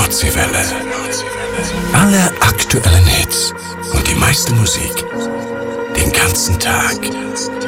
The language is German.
Nordseewelle. Alle aktuellen Hits und die meiste Musik. Den ganzen Tag.